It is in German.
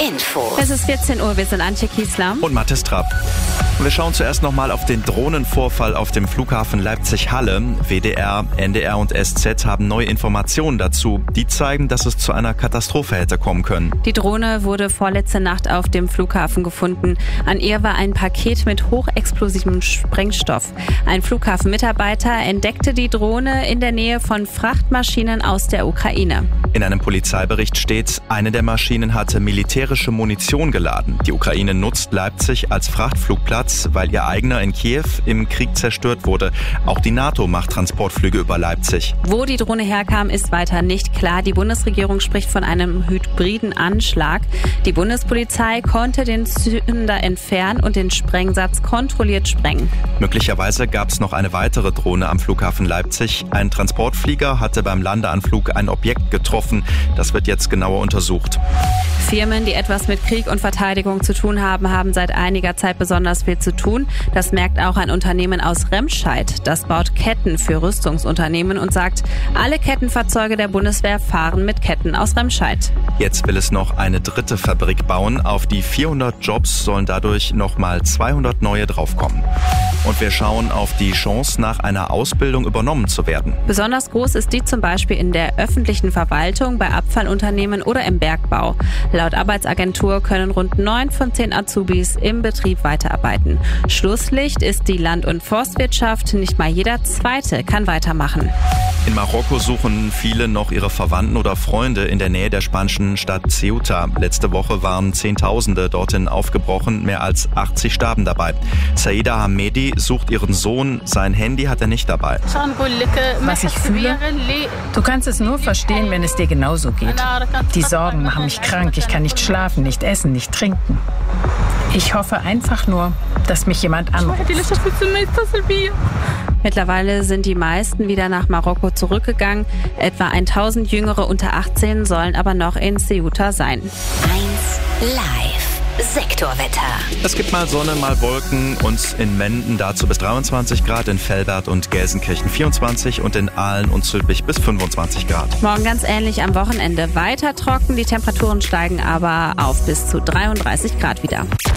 Info. Es ist 14 Uhr, wir sind Antje Kiesler und Mathis Trapp. Wir schauen zuerst nochmal auf den Drohnenvorfall auf dem Flughafen Leipzig-Halle. WDR, NDR und SZ haben neue Informationen dazu. Die zeigen, dass es zu einer Katastrophe hätte kommen können. Die Drohne wurde vorletzte Nacht auf dem Flughafen gefunden. An ihr war ein Paket mit hochexplosivem Sprengstoff. Ein Flughafenmitarbeiter entdeckte die Drohne in der Nähe von Frachtmaschinen aus der Ukraine. In einem Polizeibericht steht, eine der Maschinen hatte militärische Munition geladen. Die Ukraine nutzt Leipzig als Frachtflugplatz, weil ihr eigener in Kiew im Krieg zerstört wurde. Auch die NATO macht Transportflüge über Leipzig. Wo die Drohne herkam, ist weiter nicht klar. Die Bundesregierung spricht von einem hybriden Anschlag. Die Bundespolizei konnte den Zünder entfernen und den Sprengsatz kontrolliert sprengen. Möglicherweise gab es noch eine weitere Drohne am Flughafen Leipzig. Ein Transportflieger hatte beim Landeanflug ein Objekt getroffen. Das wird jetzt genauer untersucht. Firmen, die etwas mit Krieg und Verteidigung zu tun haben, haben seit einiger Zeit besonders viel zu tun. Das merkt auch ein Unternehmen aus Remscheid. Das baut Ketten für Rüstungsunternehmen und sagt, alle Kettenfahrzeuge der Bundeswehr fahren mit Ketten aus Remscheid. Jetzt will es noch eine dritte Fabrik bauen. Auf die 400 Jobs sollen dadurch nochmal 200 neue draufkommen. Und wir schauen auf die Chance, nach einer Ausbildung übernommen zu werden. Besonders groß ist die zum Beispiel in der öffentlichen Verwaltung, bei Abfallunternehmen oder im Bergbau. Laut Arbeitsagentur können rund 9 von 10 Azubis im Betrieb weiterarbeiten. Schlusslicht ist die Land- und Forstwirtschaft. Nicht mal jeder Zweite kann weitermachen. In Marokko suchen viele noch ihre Verwandten oder Freunde in der Nähe der spanischen Stadt Ceuta. Letzte Woche waren Zehntausende dorthin aufgebrochen, mehr als 80 starben dabei. Saida Hamedi sucht ihren Sohn, sein Handy hat er nicht dabei. Was ich fühle? Du kannst es nur verstehen, wenn es dir genauso geht. Die Sorgen machen mich krank, ich kann nicht schlafen, nicht essen, nicht trinken. Ich hoffe einfach nur, dass mich jemand anruft. Mittlerweile sind die meisten wieder nach Marokko zurückgegangen. Etwa 1000 Jüngere unter 18 sollen aber noch in Ceuta sein. 1 Live Sektorwetter. Es gibt mal Sonne, mal Wolken und in Menden dazu bis 23 Grad, in Velbert und Gelsenkirchen 24 und in Aalen und Zülpich bis 25 Grad. Morgen ganz ähnlich am Wochenende. Weiter trocken, die Temperaturen steigen aber auf bis zu 33 Grad wieder.